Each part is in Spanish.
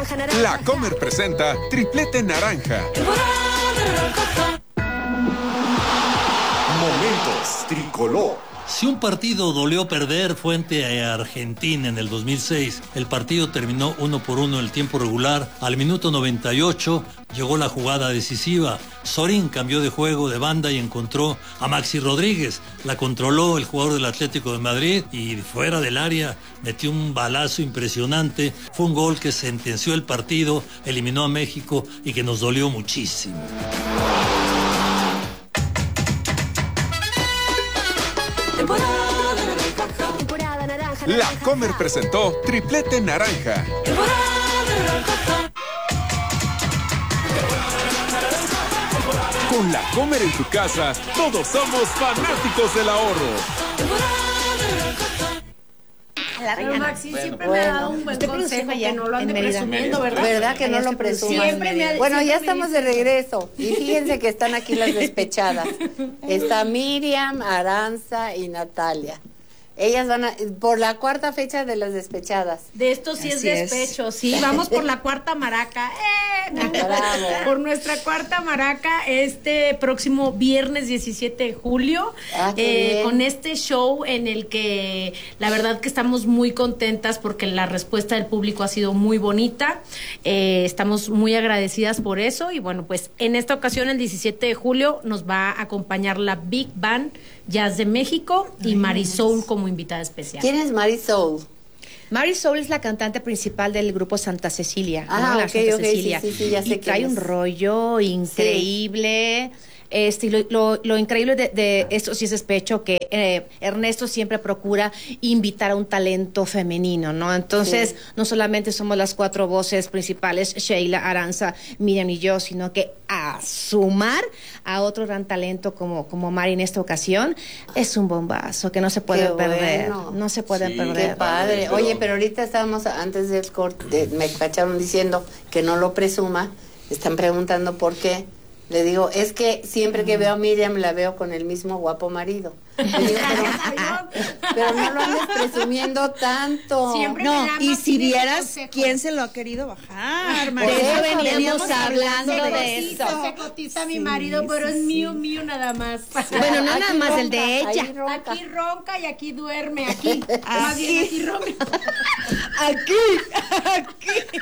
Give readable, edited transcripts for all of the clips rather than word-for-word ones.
La Comer presenta Triplete Naranja. Momentos Tricolor. Si un partido dolió perder fue ante Argentina en el 2006. El partido terminó 1-1 en el tiempo regular. Al minuto 98 llegó la jugada decisiva. Sorín cambió de juego de banda y encontró a Maxi Rodríguez. La controló el jugador del Atlético de Madrid y fuera del área metió un balazo impresionante. Fue un gol que sentenció el partido, eliminó a México y que nos dolió muchísimo. La Comer presentó Triplete Naranja. Con La Comer en tu casa, todos somos fanáticos del ahorro. Pero Maxi siempre me ha dado un buen consejo que no lo ande presumiendo, ¿verdad? ¿Verdad que no lo presuman? Bueno, ya estamos de regreso. Y fíjense que están aquí las despechadas. Está Miriam, Aranza y Natalia. Ellas van por la cuarta fecha de las despechadas. De esto sí es despecho, sí. Vamos por la cuarta maraca. Bravo. Por nuestra cuarta maraca este próximo viernes 17 de julio. Con este show en el que la verdad que estamos muy contentas porque la respuesta del público ha sido muy bonita. Estamos muy agradecidas por eso. Y bueno, pues en esta ocasión, el 17 de julio, nos va a acompañar la Big Band Jazz de México y Marisol como invitada especial. ¿Quién es Marisol? Marisol es la cantante principal del grupo Santa Cecilia. Ah, ¿no? ok, Santa Cecilia. Sí, ya sé y trae un rollo increíble. Sí. Lo increíble de esto sí es despecho, que Ernesto siempre procura invitar a un talento femenino, ¿no? Entonces, no solamente somos las cuatro voces principales, Sheila, Aranza, Miriam y yo, sino que a sumar a otro gran talento como Mari en esta ocasión, es un bombazo que no se puede perder. Bueno. No se pueden perder. Qué padre. Oye, pero ahorita estábamos, antes del corte, me cacharon diciendo que no lo presuma. Están preguntando por qué. Le digo, es que siempre que veo a Miriam la veo con el mismo guapo marido. Le digo, pero no lo andes presumiendo tanto. Siempre no, y si vieras quién se lo ha querido bajar, María. De eso veníamos hablando de eso. Se cotiza mi marido, pero es mío nada más. Bueno, no nada más el de ella. Aquí ronca y aquí duerme, aquí. Más bien aquí ronca. Aquí.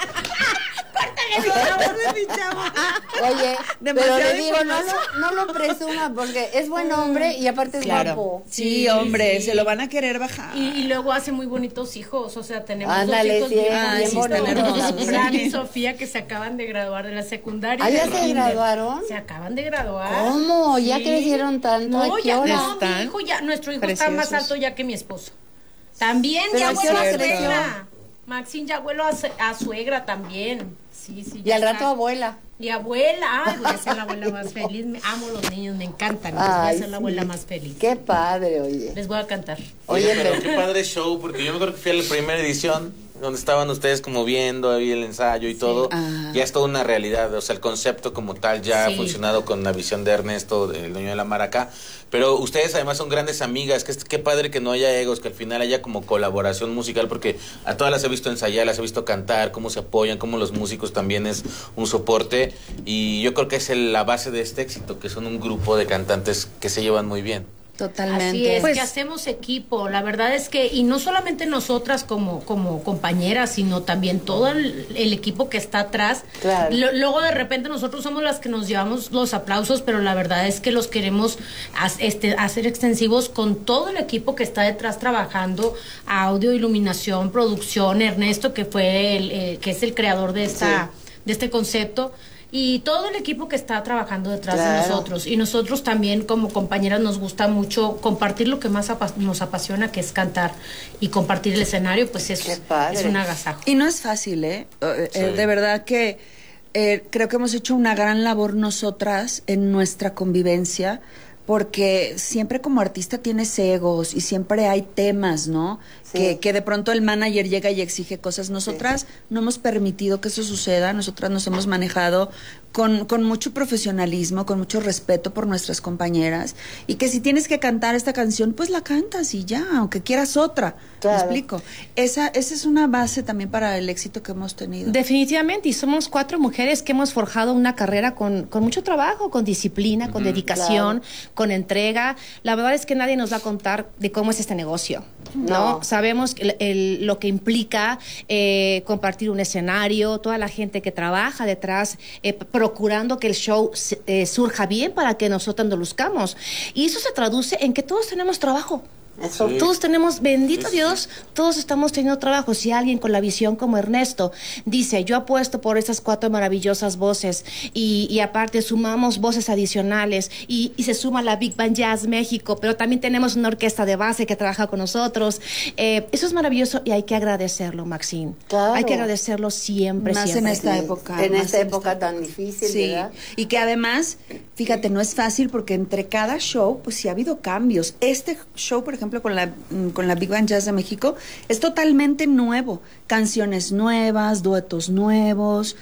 Oye, pero le digo, no lo presuma porque es buen hombre y aparte es guapo. Sí, hombre, se lo van a querer bajar. Y luego hace muy bonitos hijos, o sea, tenemos Ándale, dos hijos bien bonitos. Fran y Sofía, que se acaban de graduar de la secundaria. ¿Ah, ya se graduaron? Se acaban de graduar. ¿Cómo? ¿Ya crecieron tanto? No, ¿A qué ya hora? no, mi hijo ya, nuestro hijo está más alto ya que mi esposo. También ¿Pero ya a qué abuelo hora a creció? suegra. Maxine ya abuelo a suegra también. Sí, Y al está. rato abuela. Y abuela, ay, voy a ser la abuela más feliz. Amo los niños, me encantan. Voy a ser la abuela más feliz. Qué padre, oye. Les voy a cantar. Oye, pero qué padre show, porque yo me acuerdo que fui a la primera edición, donde estaban ustedes como viendo ahí el ensayo y todo. Ya es toda una realidad, o sea, el concepto como tal ya ha funcionado con la visión de Ernesto, el dueño de la maraca. Pero ustedes además son grandes amigas, qué padre que no haya egos, que al final haya como colaboración musical, porque a todas las he visto ensayar, las he visto cantar, cómo se apoyan, cómo los músicos también es un soporte. Y yo creo que es la base de este éxito, que son un grupo de cantantes que se llevan muy bien. Totalmente. Así es, que hacemos equipo. La verdad es que, y no solamente nosotras como compañeras, sino también todo el equipo que está atrás. Claro. Luego de repente nosotros somos las que nos llevamos los aplausos, pero la verdad es que los queremos hacer extensivos con todo el equipo que está detrás trabajando, audio, iluminación, producción, Ernesto, que fue que es el creador de de este concepto. Y todo el equipo que está trabajando detrás de nosotros. Y nosotros también como compañeras nos gusta mucho compartir lo que más nos apasiona, que es cantar. Y compartir el escenario, pues es un agasajo. Y no es fácil, de verdad que creo que hemos hecho una gran labor nosotras en nuestra convivencia, porque siempre como artista tienes egos y siempre hay temas, ¿no? que de pronto el manager llega y exige cosas. Nosotras no hemos permitido que eso suceda, nosotras nos hemos manejado con mucho profesionalismo, con mucho respeto por nuestras compañeras, y que si tienes que cantar esta canción, pues la cantas y ya, aunque quieras otra. Claro. ¿Me explico? Esa es una base también para el éxito que hemos tenido. Definitivamente, y somos 4 mujeres que hemos forjado una carrera con mucho trabajo, con disciplina, con dedicación, con entrega. La verdad es que nadie nos va a contar de cómo es este negocio, ¿no? Sabemos lo que implica compartir un escenario, toda la gente que trabaja detrás, procurando que el show surja bien para que nosotros nos luzcamos. Y eso se traduce en que todos tenemos trabajo. Eso. Todos tenemos, bendito Dios, todos estamos teniendo trabajo. Si alguien con la visión como Ernesto dice, yo apuesto por esas 4 maravillosas voces y aparte sumamos voces adicionales y se suma la Big Band Jazz México, pero también tenemos una orquesta de base que trabaja con nosotros. Eso es maravilloso y hay que agradecerlo, Maxine. Claro. Hay que agradecerlo siempre, Más siempre. en esta época. En más esta época tan difícil, Sí, ¿verdad? y que además, fíjate, no es fácil porque entre cada show, pues sí ha habido cambios. Este show, por ejemplo, con la Big Band Jazz de México, es totalmente nuevo. Canciones nuevas, duetos nuevos,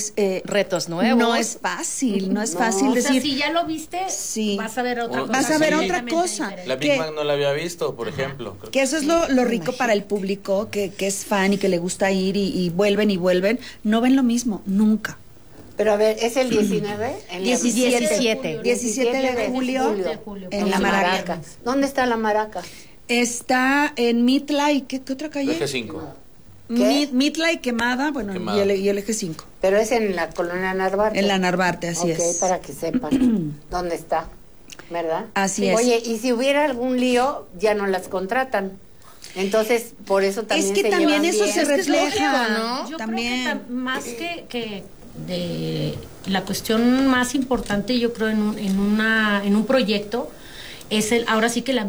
Retos nuevos. No es fácil, no es fácil O sea, decir... si ya lo viste, Sí. vas a ver otra cosa. Vas a ver otra completamente cosa. diferente. La Big ¿Qué? Bang no la había visto, por ejemplo. Creo Que eso es lo rico para el público, que es fan y que le gusta ir y vuelven y vuelven. No ven lo mismo, nunca. Pero a ver, ¿es el 19? El 17. 17 de julio, en la Maraca. ¿Dónde está la Maraca? Está en Mitla y ¿qué otra calle? Eje 5. ¿Qué? Mitla y Quemada, bueno, Quemada. y el eje 5. Pero es en la colonia Narvarte. En la Narvarte, así Ok, es. para que sepan dónde está, ¿verdad? Así es. Oye, y si hubiera algún lío, ya no las contratan. Entonces, por eso también Es que se también llevan eso bien. se Es que es refleja, lógico, ¿no? Yo También. creo que más que de la cuestión más importante, yo creo en un proyecto es ahora sí que la